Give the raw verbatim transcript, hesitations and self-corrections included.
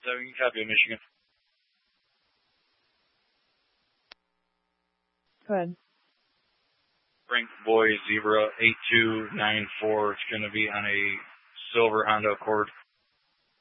seven, you copy, Michigan. Go ahead. Frank Boy Zebra eight two nine four. It's going to be on a silver Honda Accord.